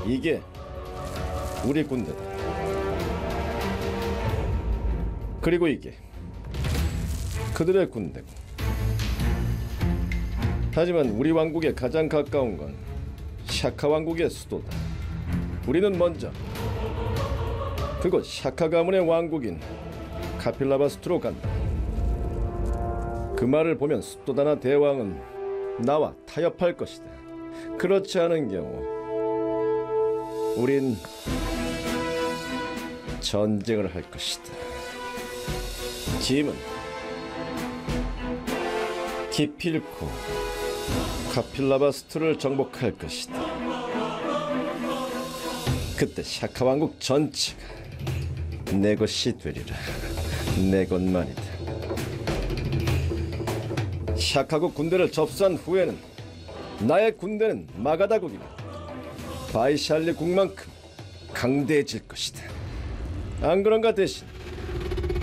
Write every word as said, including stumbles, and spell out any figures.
이게 우리 군대다. 그리고 이게 그들의 군대고. 하지만 우리 왕국에 가장 가까운 건 샤카 왕국의 수도다. 우리는 먼저 그곳 샤카 가문의 왕국인 카필라바스투로 간다. 그 말을 보면 수도다나 대왕은 나와 타협할 것이다. 그렇지 않은 경우 우린 전쟁을 할 것이다. 짐은 기필코 카필라바스투를 정복할 것이다. 그때 샤카 왕국 전체가 내 것이 되리라. 내 것만이다. 샤카국 군대를 접수한 후에는 나의 군대는 마가다국이며 바이샬리 국만큼 강대해질 것이다. 안 그런가 대신